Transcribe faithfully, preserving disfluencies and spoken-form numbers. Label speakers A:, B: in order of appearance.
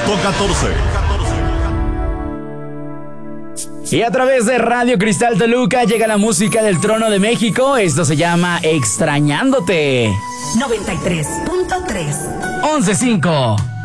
A: punto catorce.
B: Y a través de Radio Cristal Toluca llega la música del Trono de México. Esto se llama Extrañándote.
C: noventa y tres punto tres.
B: once cinco.